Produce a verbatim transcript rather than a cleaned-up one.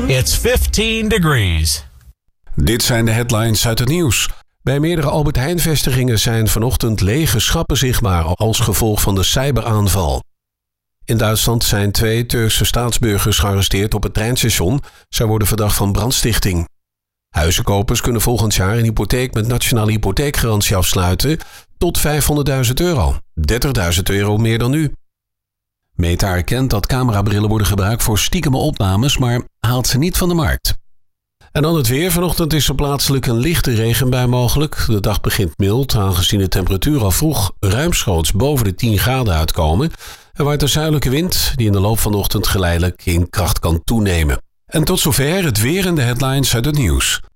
It's fifteen degrees. Dit zijn de headlines uit het nieuws. Bij meerdere Albert Heijn-vestigingen zijn vanochtend lege schappen zichtbaar als gevolg van de cyberaanval. In Duitsland zijn twee Turkse staatsburgers gearresteerd op het treinstation. Zij worden verdacht van brandstichting. Huizenkopers kunnen volgend jaar een hypotheek met nationale hypotheekgarantie afsluiten tot vijfhonderdduizend euro. dertigduizend euro meer dan nu. Meta erkent dat camerabrillen worden gebruikt voor stiekeme opnames, maar haalt ze niet van de markt. En dan het weer. Vanochtend is er plaatselijk een lichte regenbui mogelijk. De dag begint mild, aangezien de temperatuur al vroeg ruimschoots boven de tien graden uitkomen. Er waait een zuidelijke wind die in de loop van de ochtend geleidelijk in kracht kan toenemen. En tot zover het weer en de headlines uit het nieuws.